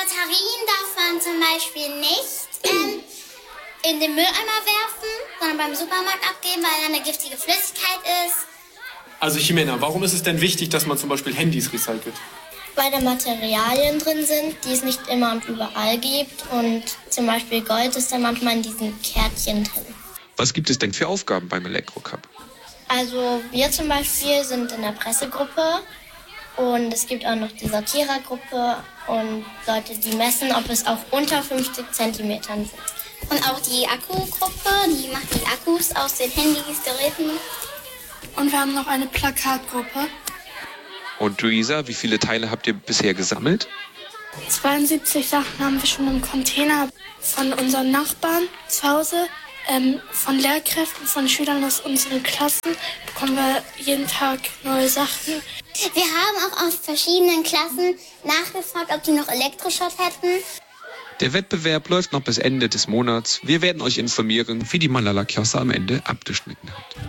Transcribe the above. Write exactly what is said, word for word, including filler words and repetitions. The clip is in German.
Batterien darf man zum Beispiel nicht ähm, in den Mülleimer werfen, sondern beim Supermarkt abgeben, weil da eine giftige Flüssigkeit ist. Also Jimena, warum ist es denn wichtig, dass man zum Beispiel Handys recycelt? Weil da Materialien drin sind, die es nicht immer und überall gibt. Und zum Beispiel Gold ist dann manchmal in diesen Kärtchen drin. Was gibt es denn für Aufgaben beim Elektrocup? Also wir zum Beispiel sind in der Pressegruppe und es gibt auch noch die Sortierergruppe und Leute, die messen, ob es auch unter fünfzig Zentimetern sind. Und auch die Akkugruppe, die macht die Akkus aus den Handys, Geräten. Und wir haben noch eine Plakatgruppe. Und Luisa, wie viele Teile habt ihr bisher gesammelt? zweiundsiebzig Sachen haben wir schon im Container von unseren Nachbarn zu Hause. Ähm, von Lehrkräften, von Schülern aus unseren Klassen bekommen wir jeden Tag neue Sachen. Wir haben auch aus verschiedenen Klassen nachgefragt, ob die noch Elektroschrott hätten. Der Wettbewerb läuft noch bis Ende des Monats. Wir werden euch informieren, wie die Malala-Klasse am Ende abgeschnitten hat.